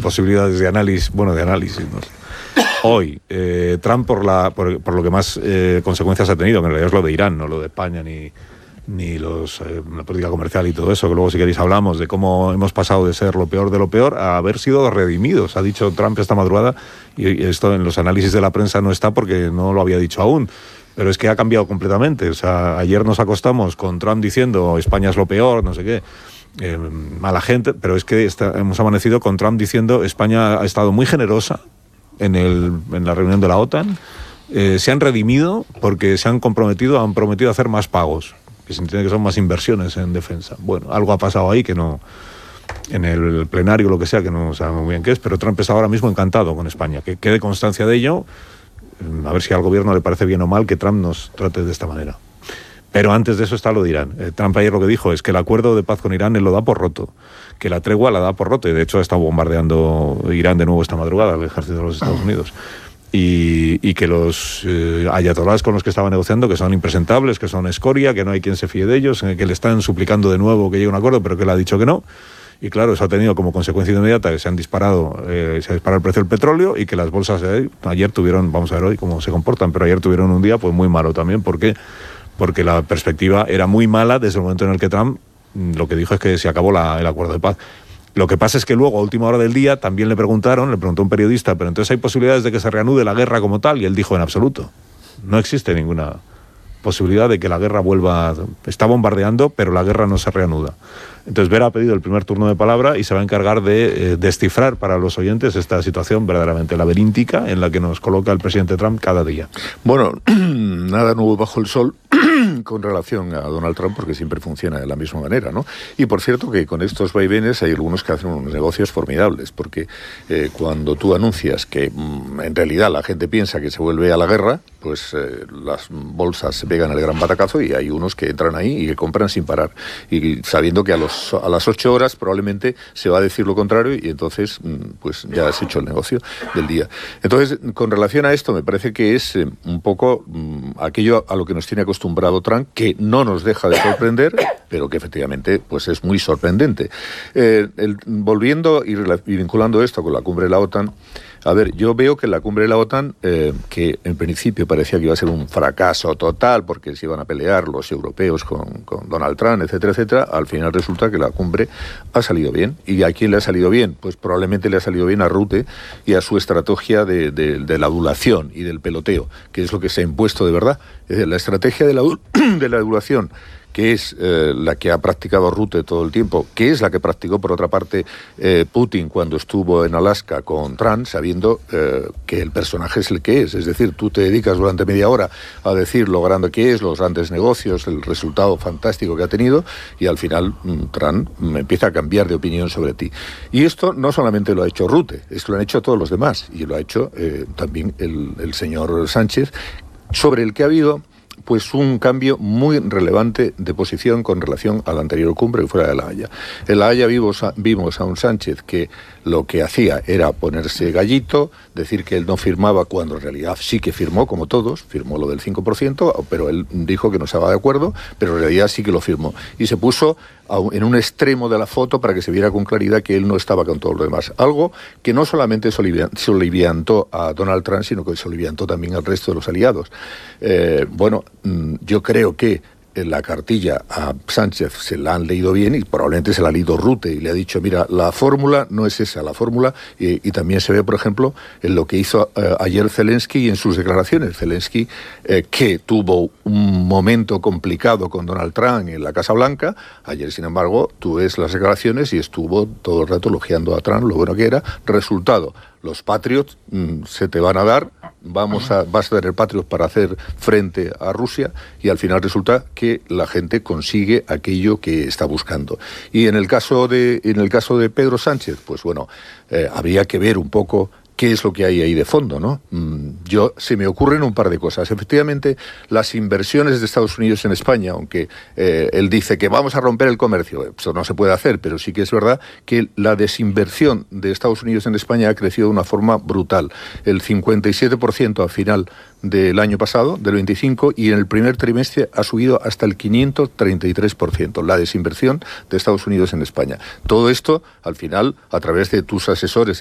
posibilidades de análisis, ¿no? Hoy, Trump por lo que más consecuencias ha tenido, que en realidad es lo de Irán, no lo de España ni la política comercial y todo eso, que luego si queréis hablamos de cómo hemos pasado de ser lo peor de lo peor a haber sido redimidos, ha dicho Trump esta madrugada, y esto en los análisis de la prensa no está porque no lo había dicho aún, pero es que ha cambiado completamente. O sea, ayer nos acostamos con Trump diciendo España es lo peor, no sé qué, mala gente, pero es que hemos amanecido con Trump diciendo España ha estado muy generosa en la reunión de la OTAN, se han redimido porque han prometido a hacer más pagos, que se entiende que son más inversiones en defensa. Bueno, algo ha pasado ahí que no, en el plenario lo que sea, que no sabemos muy bien qué es, pero Trump está ahora mismo encantado con España, que quede constancia de ello, a ver si al gobierno le parece bien o mal que Trump nos trate de esta manera. Pero antes de eso está lo de Irán. Trump ayer lo que dijo es que el acuerdo de paz con Irán él lo da por roto, que la tregua la da por roto, y de hecho ha estado bombardeando Irán de nuevo esta madrugada, el ejército de los Estados Unidos. Y que los ayatolás con los que estaba negociando, que son impresentables, que son escoria, que no hay quien se fíe de ellos, que le están suplicando de nuevo que llegue a un acuerdo, pero que él ha dicho que no. Y claro, eso ha tenido como consecuencia inmediata que se ha disparado el precio del petróleo, y que las bolsas ayer tuvieron, vamos a ver hoy cómo se comportan, pero ayer tuvieron un día pues muy malo también, porque la perspectiva era muy mala desde el momento en el que Trump lo que dijo es que se acabó el acuerdo de paz. Lo que pasa es que luego, a última hora del día, también le preguntó un periodista, pero entonces hay posibilidades de que se reanude la guerra como tal, y él dijo en absoluto. No existe ninguna posibilidad de que la guerra vuelva. Está bombardeando, pero la guerra no se reanuda. Entonces Vera ha pedido el primer turno de palabra y se va a encargar de descifrar para los oyentes esta situación verdaderamente laberíntica en la que nos coloca el presidente Trump cada día. Bueno, nada nuevo bajo el sol con relación a Donald Trump, porque siempre funciona de la misma manera, ¿no? Y por cierto que con estos vaivenes hay algunos que hacen unos negocios formidables, porque cuando tú anuncias que en realidad la gente piensa que se vuelve a la guerra, pues las bolsas se pegan el gran batacazo, y hay unos que entran ahí y que compran sin parar, y sabiendo que a las 8 horas probablemente se va a decir lo contrario, y entonces pues ya has hecho el negocio del día. Entonces, con relación a esto, me parece que es un poco aquello a lo que nos tiene acostumbrado Trump, que no nos deja de sorprender, pero que efectivamente pues es muy sorprendente. Volviendo y vinculando esto con la cumbre de la OTAN, a ver, yo veo que la cumbre de la OTAN, que en principio parecía que iba a ser un fracaso total porque se iban a pelear los europeos con Donald Trump, etcétera, etcétera, al final resulta que la cumbre ha salido bien. ¿Y a quién le ha salido bien? Pues probablemente le ha salido bien a Rutte y a su estrategia de la adulación y del peloteo, que es lo que se ha impuesto de verdad. Es decir, la estrategia de la adulación, que es la que ha practicado Rutte todo el tiempo, que es la que practicó, por otra parte, Putin cuando estuvo en Alaska con Trump, sabiendo que el personaje es el que es. Es decir, tú te dedicas durante media hora a decir lo grande que es, los grandes negocios, el resultado fantástico que ha tenido, y al final Trump empieza a cambiar de opinión sobre ti. Y esto no solamente lo ha hecho Rutte, esto lo han hecho todos los demás, y lo ha hecho también el señor Sánchez, sobre el que ha habido pues un cambio muy relevante de posición con relación a la anterior cumbre, que fuera de La Haya. En La Haya vimos a un Sánchez que lo que hacía era ponerse gallito, decir que él no firmaba, cuando en realidad sí que firmó, como todos, firmó lo del 5%, pero él dijo que no estaba de acuerdo, pero en realidad sí que lo firmó. Y se puso en un extremo de la foto para que se viera con claridad que él no estaba con todo lo demás. Algo que no solamente soliviantó a Donald Trump, sino que soliviantó también al resto de los aliados. Yo creo que la cartilla a Sánchez se la han leído bien, y probablemente se la ha leído Rutte y le ha dicho, mira, la fórmula no es esa, la fórmula, y también se ve, por ejemplo, en lo que hizo ayer Zelensky y en sus declaraciones. Zelensky, que tuvo un momento complicado con Donald Trump en la Casa Blanca, ayer, sin embargo, tú ves las declaraciones y estuvo todo el rato elogiando a Trump, lo bueno que era. Resultado, los Patriots se te van a dar, vas a tener Patriots para hacer frente a Rusia, y al final resulta que la gente consigue aquello que está buscando. Y en el caso de Pedro Sánchez, pues bueno, habría que ver un poco qué es lo que hay ahí de fondo, ¿no? Se me ocurren un par de cosas. Efectivamente, las inversiones de Estados Unidos en España, aunque él dice que vamos a romper el comercio, eso no se puede hacer, pero sí que es verdad que la desinversión de Estados Unidos en España ha crecido de una forma brutal. El 57% al final del año pasado, del 25, y en el primer trimestre ha subido hasta el 533%, la desinversión de Estados Unidos en España. Todo esto, al final, a través de tus asesores